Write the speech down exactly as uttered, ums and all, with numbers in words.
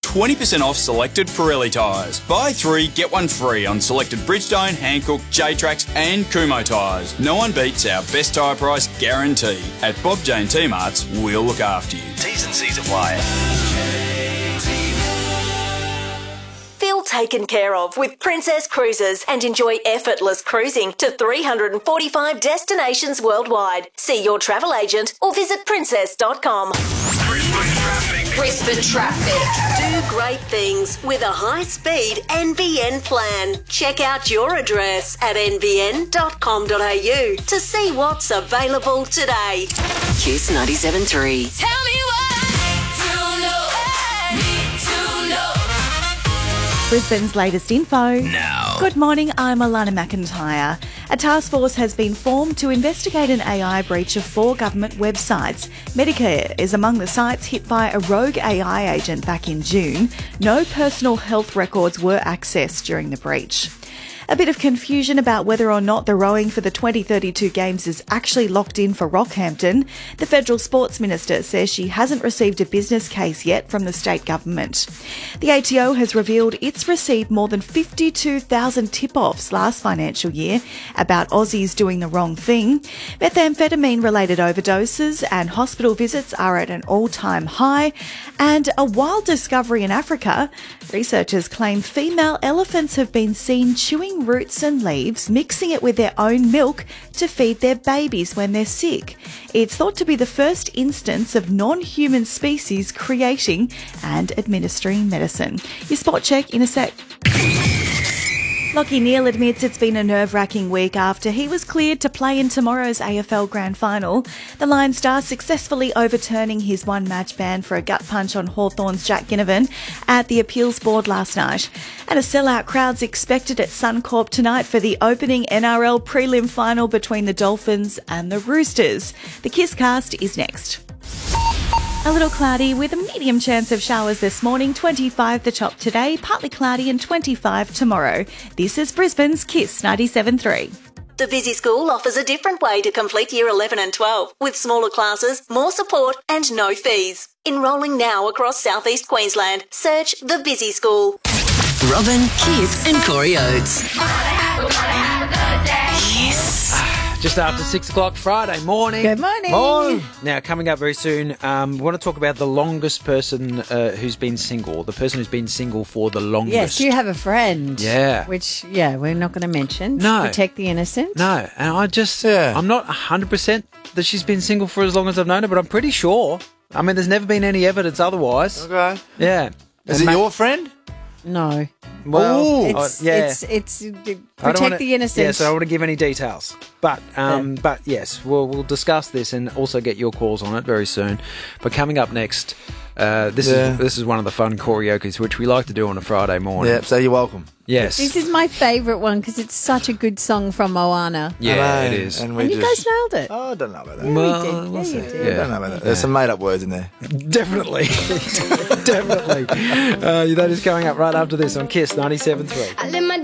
twenty percent off selected Pirelli tyres. Buy three, get one free on selected Bridgestone, Hankook, J-Trax and Kumho tyres. No one beats our best tyre price guarantee. At Bob Jane T-Marts, we'll look after you. T's and C's apply. Feel taken care of with Princess Cruises and enjoy effortless cruising to three hundred forty-five destinations worldwide. See your travel agent or visit princess dot com. Brisbane traffic. Brisbane traffic. Do great things with a high-speed N B N plan. Check out your address at n b n dot com dot a u to see what's available today. Kiss ninety-seven point three. Tell me what to know. Need to know. Brisbane's latest info. Now. Good morning, I'm Alana McIntyre. A task force has been formed to investigate an A I breach of four government websites. Medicare is among the sites hit by a rogue A I agent back in June. No personal health records were accessed during the breach. A bit of confusion about whether or not the rowing for the twenty thirty-two Games is actually locked in for Rockhampton. The Federal Sports Minister says she hasn't received a business case yet from the state government. The A T O has revealed it's received more than fifty-two thousand tip-offs last financial year about Aussies doing the wrong thing. Methamphetamine-related overdoses and hospital visits are at an all-time high. And a wild discovery in Africa. Researchers claim female elephants have been seen chewing roots and leaves, mixing it with their own milk to feed their babies when they're sick. It's thought to be the first instance of non-human species creating and administering medicine. Your spot check in a sec. Lachie Neale admits it's been a nerve-wracking week after he was cleared to play in tomorrow's A F L Grand Final. The Lion star successfully overturning his one-match ban for a gut punch on Hawthorn's Jack Ginnivan at the appeals board last night. And a sellout crowd's expected at Suncorp tonight for the opening N R L prelim final between the Dolphins and the Roosters. The Kiss Cast is next. A little cloudy with a medium chance of showers this morning, twenty-five the top today, partly cloudy and twenty-five tomorrow. This is Brisbane's Kiss ninety-seven point three. The Busy School offers a different way to complete Year eleven and twelve, with smaller classes, more support and no fees. Enrolling now across southeast Queensland. Search The Busy School. Robin, Kip and Corey Oates. Just after six o'clock Friday morning. Good morning. Morning. Now, coming up very soon, um, we want to talk about the longest person uh, who's been single, the person who's been single for the longest. Yes, you have a friend. Yeah. Which, yeah, we're not going to mention. No. Protect the innocent. No, and I just, Yeah. I'm not one hundred percent that she's been single for as long as I've known her, but I'm pretty sure. I mean, there's never been any evidence otherwise. Okay. Yeah. Is And it ma- your friend? No. Well, Ooh. It's, I- yeah. it's, it's, uh, I don't protect wanna- the innocent. Yes, I don't want to give any details. But um, Yeah. but yes, we'll we'll discuss this and also get your calls on it very soon. But coming up next, uh, this Yeah. is this is one of the fun karaoke's which we like to do on a Friday morning. Yeah, so you're welcome. Yes. This is my favourite one because it's such a good song from Moana. yeah, Hello. it is. And, we And you just, guys nailed it. Oh, I don't know about that. Yeah, Well, we did. we'll Yeah, you see. did. I don't know about that. There's some made up words in there. Definitely, definitely. Uh, that is coming up right after this on Kiss ninety-seven point three. I live my